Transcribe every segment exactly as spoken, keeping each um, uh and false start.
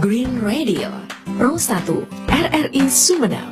Green Radio, Pro satu, R R I Sumeneb.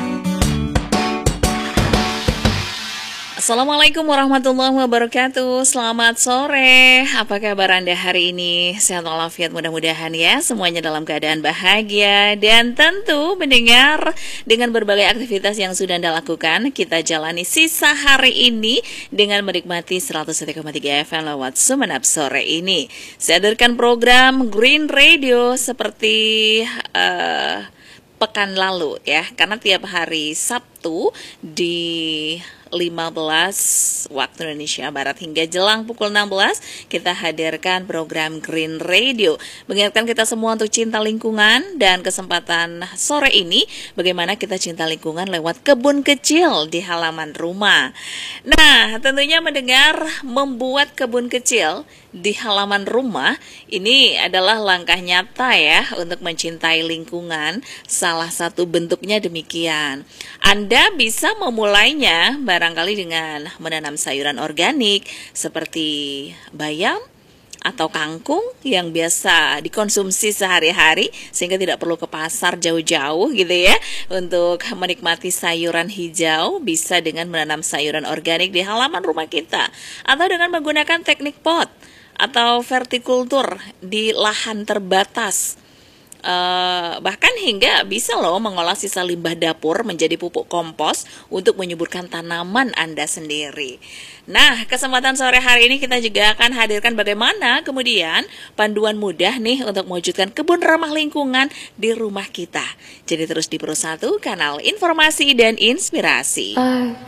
Assalamualaikum warahmatullahi wabarakatuh. Selamat sore. Apa kabar Anda hari ini? Sehat walafiat mudah-mudahan ya. Semuanya dalam keadaan bahagia. Dan tentu mendengar dengan berbagai aktivitas yang sudah Anda lakukan, kita jalani sisa hari ini dengan menikmati seratus satu koma tiga F M lewat Sumeneb sore ini. Saya hadirkan program Green Radio seperti uh, pekan lalu ya. Karena tiap hari Sabtu di lima belas waktu Indonesia Barat hingga jelang pukul enam belas kita hadirkan program Green Radio. Mengingatkan kita semua untuk cinta lingkungan, dan kesempatan sore ini bagaimana kita cinta lingkungan lewat kebun kecil di halaman rumah. Nah, tentunya mendengar membuat kebun kecil di halaman rumah ini adalah langkah nyata ya untuk mencintai lingkungan. Salah satu bentuknya demikian. Anda bisa memulainya barangkali dengan menanam sayuran organik seperti bayam atau kangkung yang biasa dikonsumsi sehari-hari sehingga tidak perlu ke pasar jauh-jauh gitu ya untuk menikmati sayuran hijau. Bisa dengan menanam sayuran organik di halaman rumah kita, atau dengan menggunakan teknik pot atau vertikultur di lahan terbatas. Uh, bahkan hingga bisa loh mengolah sisa limbah dapur menjadi pupuk kompos untuk menyuburkan tanaman Anda sendiri. Nah, kesempatan sore hari ini kita juga akan hadirkan bagaimana kemudian panduan mudah nih untuk mewujudkan kebun ramah lingkungan di rumah kita. Jadi terus di Pro satu, kanal informasi dan inspirasi. Uh.